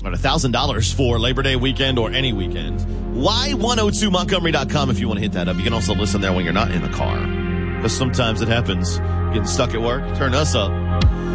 But $1,000 for Labor Day weekend or any weekend. Y102Montgomery.com if you want to hit that up. You can also listen there when you're not in the car. Because sometimes it happens. Getting stuck at work, turn us up.